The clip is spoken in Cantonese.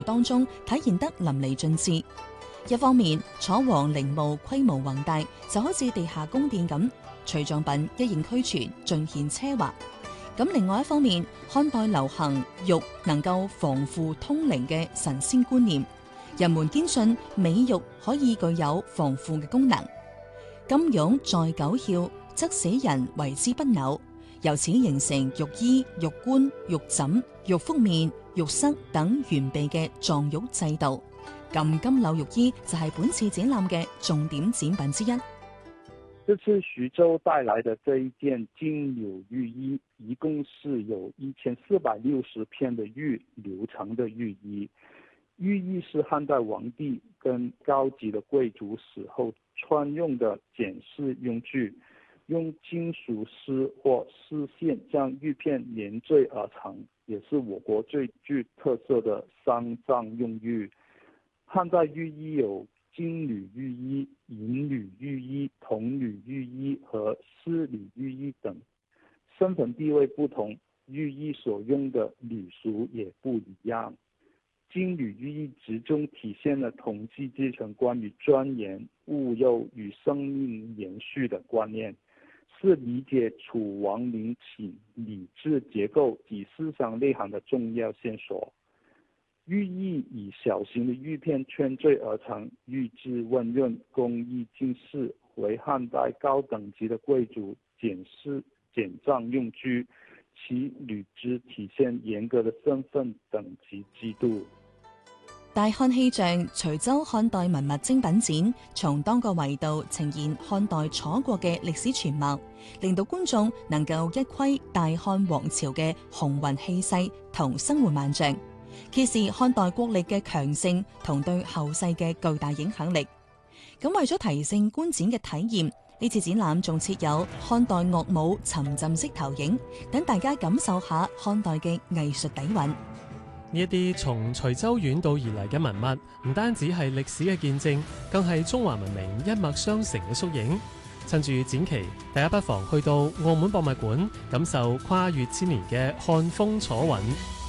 當中體現得淋漓盡致。一方面，楚王陵墓規模宏大，就好似地下宮殿咁，隨葬品一應俱全，盡顯奢華。咁另外一方面，漢代流行玉能夠防腐通靈嘅神仙觀念，人們堅信美玉可以具有防腐嘅功能。金玉在九竅，則使人為之不朽，由此形成玉衣、玉冠、玉枕、玉覆面、玉塞等完備嘅葬玉制度。咁金縷玉衣就係本次展覽嘅重點展品之一。 這次徐州帶來的這一件金縷玉衣，一共是有1460片的玉留成的玉衣。玉衣是漢代皇帝跟高級的貴族死後穿用的簡式用具，用金屬絲或絲線將玉片連綴而成，也是我國最具特色的喪葬用玉。漢代玉衣有金縷玉衣、銀縷玉衣、銅縷玉衣和絲縷玉衣等，身份地位不同，玉衣所用的禮俗也不一樣。金縷玉衣集中體現了統治階層關於莊嚴、務幼與生命延續的觀念，是理解楚王陵寢禮制結構及思想內涵的重要線索。玉衣以小型的玉片圈綴而成，玉質溫潤，工藝精緻，為漢代高等級的貴族簡式簡葬用具，其履之體現嚴格的身份等級制度。 大漢氣象徐州漢代文物精品展，從多個維度呈現漢代楚國嘅歷史全貌，令到觀眾能夠一窺大漢王朝嘅雄渾氣勢同生活萬象，揭示漢代國力嘅強盛同對後世嘅巨大影響力。咁為咗提升觀展嘅體驗，呢次展覽仲設有漢代樂舞沉浸式投影，等大家感受下漢代嘅藝術底蘊。 呢一啲從徐州遠道而嚟嘅文物，唔單止係歷史嘅見證，更係中華文明一脈相承嘅縮影。趁住展期，大家不妨去到澳門博物館，感受跨越千年嘅漢風楚韻。